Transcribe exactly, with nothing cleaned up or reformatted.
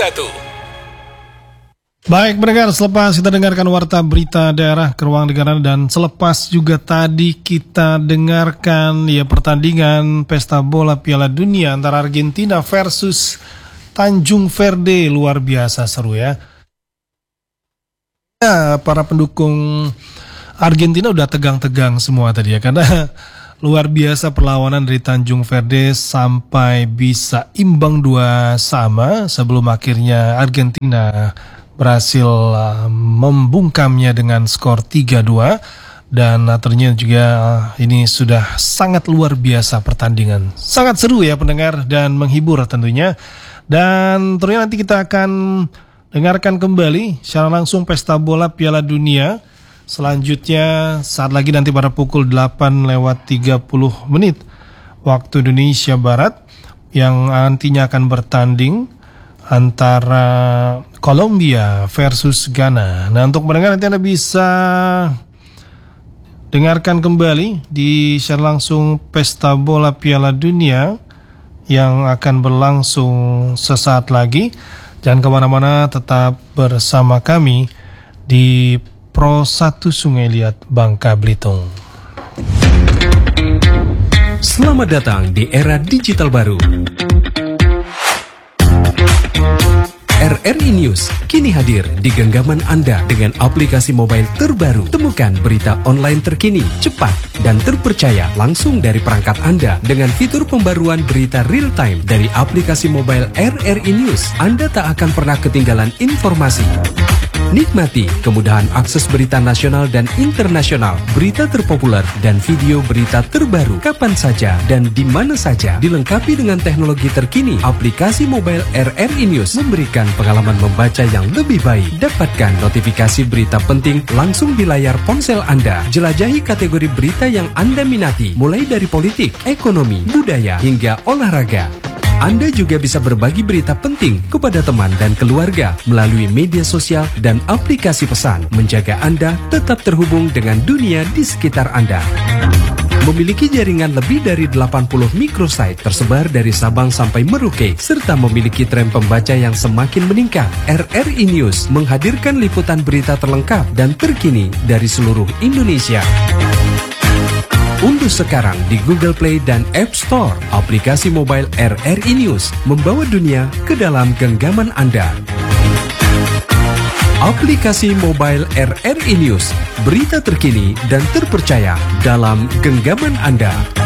satu. Baik pendengar, selepas kita dengarkan warta berita daerah ke ruang negara dan selepas juga tadi kita dengarkan ya pertandingan pesta bola Piala Dunia antara Argentina versus Tanjung Verde, luar biasa seru ya. Ya, para pendukung Argentina udah tegang-tegang semua tadi ya, karena luar biasa perlawanan dari Tanjung Verde sampai bisa imbang dua sama sebelum akhirnya Argentina berhasil uh, membungkamnya dengan skor tiga dua. Dan uh, ternyata juga uh, ini sudah sangat luar biasa pertandingan. Sangat seru ya pendengar dan menghibur tentunya. Dan ternyata nanti kita akan dengarkan kembali secara langsung pesta bola Piala Dunia selanjutnya saat lagi nanti pada pukul delapan lewat tiga puluh menit waktu Indonesia Barat, yang nantinya akan bertanding antara Kolombia versus Ghana. Nah, untuk mendengar nanti Anda bisa dengarkan kembali di siaran langsung pesta bola Piala Dunia yang akan berlangsung sesaat lagi. Jangan kemana-mana, tetap bersama kami di Pro satu Sungai Liat, Bangka Belitung. Selamat datang di era digital baru. R R I News kini hadir di genggaman Anda dengan aplikasi mobile terbaru. Temukan berita online terkini, cepat, dan terpercaya langsung dari perangkat Anda dengan fitur pembaruan berita real time dari aplikasi mobile R R I News. Anda tak akan pernah ketinggalan informasi. Nikmati kemudahan akses berita nasional dan internasional, berita terpopuler, dan video berita terbaru kapan saja dan di mana saja. Dilengkapi dengan teknologi terkini, aplikasi mobile R R I News memberikan pengalaman membaca yang lebih baik. Dapatkan notifikasi berita penting langsung di layar ponsel Anda. Jelajahi kategori berita yang Anda minati, mulai dari politik, ekonomi, budaya, hingga olahraga. Anda juga bisa berbagi berita penting kepada teman dan keluarga melalui media sosial dan aplikasi pesan, menjaga Anda tetap terhubung dengan dunia di sekitar Anda. Memiliki jaringan lebih dari delapan puluh microsite tersebar dari Sabang sampai Merauke, serta memiliki tren pembaca yang semakin meningkat. R R I News menghadirkan liputan berita terlengkap dan terkini dari seluruh Indonesia. Unduh sekarang di Google Play dan App Store aplikasi mobile R R I News, membawa dunia ke dalam genggaman Anda. Aplikasi mobile R R I News, berita terkini dan terpercaya dalam genggaman Anda.